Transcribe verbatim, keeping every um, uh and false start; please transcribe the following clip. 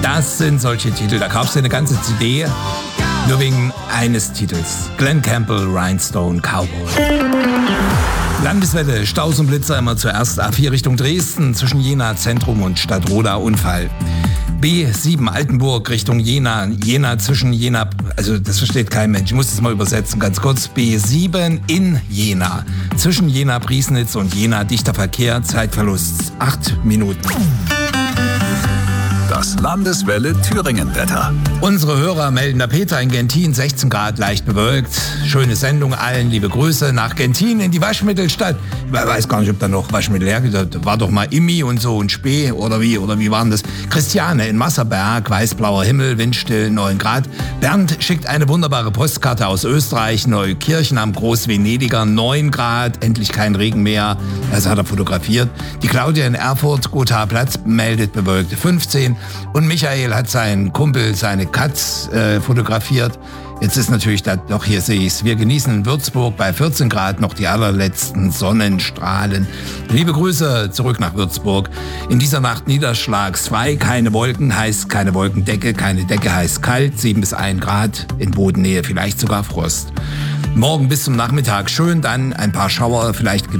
Das sind solche Titel, da kaufst du eine ganze C D, nur wegen eines Titels. Glen Campbell, Rhinestone Cowboy. Landeswelle, Staus und Blitzer immer zuerst. A vier Richtung Dresden, zwischen Jena Zentrum und Stadtroda Unfall. B sieben Altenburg Richtung Jena, Jena zwischen Jena, also das versteht kein Mensch, ich muss das mal übersetzen, ganz kurz. B sieben in Jena, zwischen Jena Priesnitz und Jena dichter Verkehr, Zeitverlust acht Minuten. Das Landeswelle Thüringen-Wetter. Unsere Hörer melden, der Peter in Gentin, sechzehn Grad, leicht bewölkt. Schöne Sendung allen, liebe Grüße nach Gentin in die Waschmittelstadt. Ich weiß gar nicht, ob da noch Waschmittel hergeht. Da war doch mal Immi und so und Spee oder wie, oder wie waren das? Christiane in Masserberg, weißblauer Himmel, windstill, neun Grad. Bernd schickt eine wunderbare Postkarte aus Österreich, Neukirchen am Großvenediger, neun Grad, endlich kein Regen mehr. Das hat er fotografiert. Die Claudia in Erfurt, Gotha Platz, meldet bewölkte fünfzehn. Und Michael hat seinen Kumpel, seine Katz äh, fotografiert. Jetzt ist natürlich, da, doch hier sehe ich es, wir genießen in Würzburg bei vierzehn Grad noch die allerletzten Sonnenstrahlen. Liebe Grüße zurück nach Würzburg. In dieser Nacht niederschlagsfrei, keine Wolken heißt keine Wolkendecke, keine Decke heißt kalt, sieben bis ein Grad, in Bodennähe vielleicht sogar Frost. Morgen bis zum Nachmittag schön, dann ein paar Schauer, vielleicht